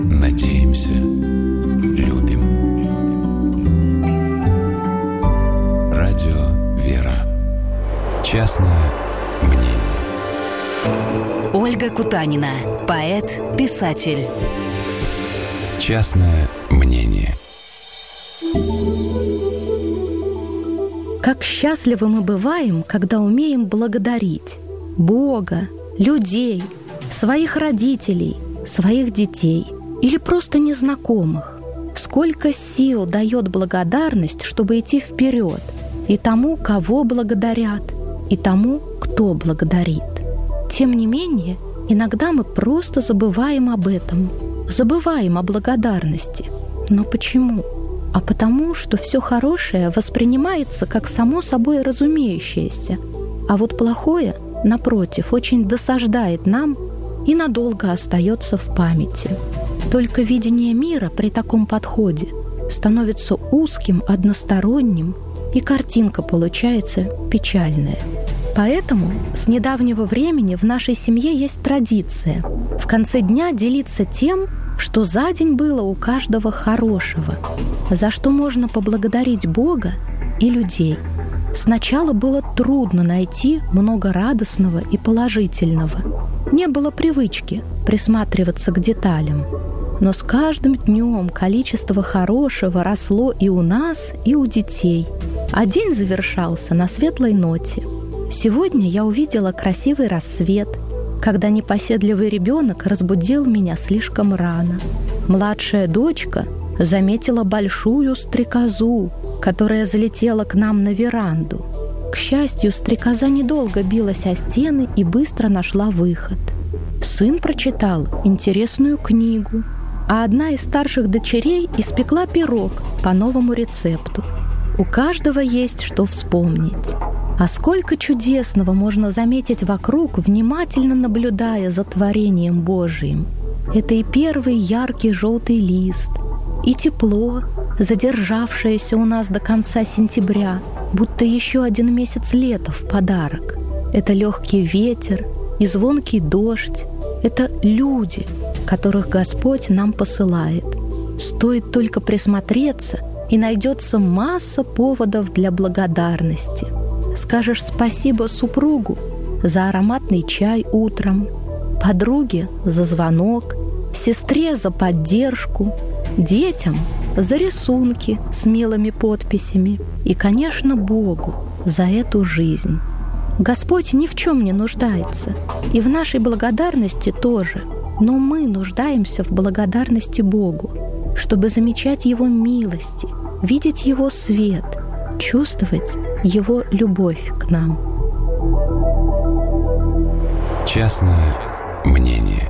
Надеемся, любим. Радио «Вера». Частное мнение. Ольга Кутанина, поэт, писатель. Частное мнение. Как счастливы мы бываем, когда умеем благодарить Бога, людей, своих родителей, своих детей или просто незнакомых. Сколько сил дает благодарность, чтобы идти вперед, и тому, кого благодарят, и тому, кто благодарит. Тем не менее, иногда мы просто забываем об этом, забываем о благодарности. Но почему? А потому, что все хорошее воспринимается как само собой разумеющееся, а вот плохое, напротив, очень досаждает нам и надолго остается в памяти. Только видение мира при таком подходе становится узким, односторонним, и картинка получается печальная. Поэтому с недавнего времени в нашей семье есть традиция в конце дня делиться тем, что за день было у каждого хорошего, за что можно поблагодарить Бога и людей. Сначала было трудно найти много радостного и положительного. Не было привычки присматриваться к деталям. Но с каждым днем количество хорошего росло и у нас, и у детей. А день завершался на светлой ноте. Сегодня я увидела красивый рассвет, когда непоседливый ребенок разбудил меня слишком рано. Младшая дочка заметила большую стрекозу, которая залетела к нам на веранду. К счастью, стрекоза недолго билась о стены и быстро нашла выход. Сын прочитал интересную книгу, а одна из старших дочерей испекла пирог по новому рецепту. У каждого есть что вспомнить. А сколько чудесного можно заметить вокруг, внимательно наблюдая за творением Божиим. Это и первый яркий желтый лист, и тепло, задержавшееся у нас до конца сентября, будто еще один месяц лета в подарок. Это легкий ветер и звонкий дождь. Это люди, которых Господь нам посылает. Стоит только присмотреться, и найдется масса поводов для благодарности. Скажешь спасибо супругу за ароматный чай утром, подруге за звонок, сестре за поддержку, детям за рисунки с милыми подписями и, конечно, Богу за эту жизнь. Господь ни в чем не нуждается, и в нашей благодарности тоже, но мы нуждаемся в благодарности Богу, чтобы замечать Его милости, видеть Его свет, чувствовать Его любовь к нам. Частное мнение.